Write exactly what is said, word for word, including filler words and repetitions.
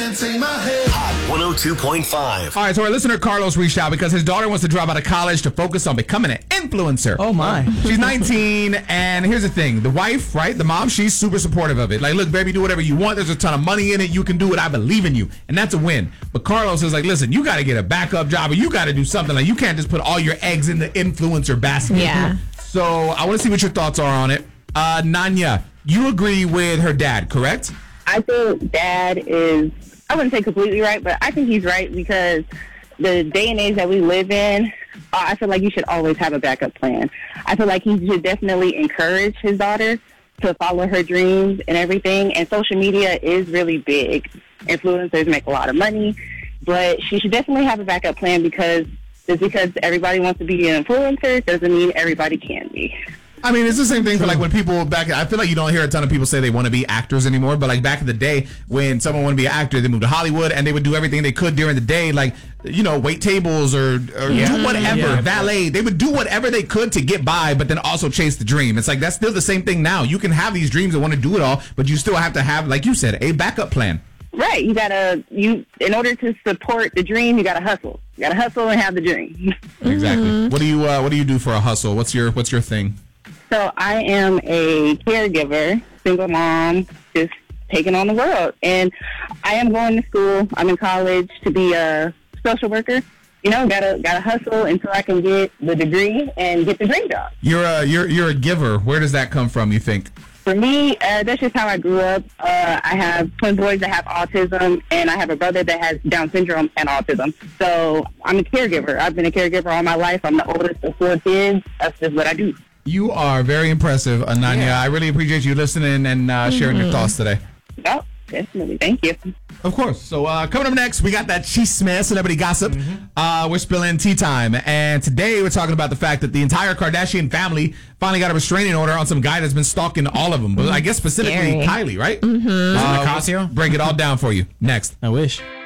dancing my head. Hot one oh two point five. All right, so our listener Carlos reached out because his daughter wants to drop out of college to focus on becoming an influencer. Oh, my. She's nineteen, and here's the thing. The wife, right, the mom, she's super supportive of it. Like, look, baby, do whatever you want. There's a ton of money in it. You can do it. I believe in you. And that's a win. But Carlos is like, listen, you got to get a backup job, or you got to do something. Like, you can't just put all your eggs in the influencer basket. Yeah. So I want to see what your thoughts are on it. Uh, Nanya, you agree with her dad, correct? I think Dad is, I wouldn't say completely right, but I think he's right because the day and age that we live in, uh, I feel like you should always have a backup plan. I feel like he should definitely encourage his daughter to follow her dreams and everything. And social media is really big. Influencers make a lot of money, but she should definitely have a backup plan because just because everybody wants to be an influencer doesn't mean everybody can be. I mean, it's the same thing for like when people back. I feel like you don't hear a ton of people say they want to be actors anymore. But like back in the day, when someone wanted to be an actor, they moved to Hollywood and they would do everything they could during the day, like you know, wait tables or, or Yeah. do whatever, Yeah. valet. They would do whatever they could to get by, but then also chase the dream. It's like that's still the same thing now. You can have these dreams and want to do it all, but you still have to have, like you said, a backup plan. Right. You gotta, you, in order to support the dream, you gotta hustle. You gotta hustle and have the dream. Exactly. What do you uh, What do you do for a hustle? What's your What's your thing? So I am a caregiver, single mom, just taking on the world. And I am going to school. I'm in college to be a social worker. You know, gotta gotta hustle until I can get the degree and get the dream job. You're a you're you're a giver. Where does that come from, you think? For me, uh, that's just how I grew up. Uh, I have twin boys that have autism, and I have a brother that has Down syndrome and autism. So I'm a caregiver. I've been a caregiver all my life. I'm the oldest of four kids. That's just what I do. You are very impressive, Ananya. Yeah. I really appreciate you listening and uh, sharing your thoughts today. Oh, definitely. Thank you. Of course. So uh, coming up next, we got that chisme, celebrity gossip. Mm-hmm. Uh, we're spilling tea time. And today we're talking about the fact that the entire Kardashian family finally got a restraining order on some guy that's been stalking all of them. But I guess specifically Scary. Kylie, right? Mm-hmm. Uh, Nicasio? break it all down for you. Next. I wish.